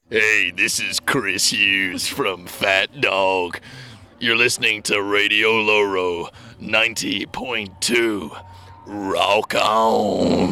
Hey, this is Chris Hughes from Fat Dog. You're listening to Radio Loro 90.2. Rock on!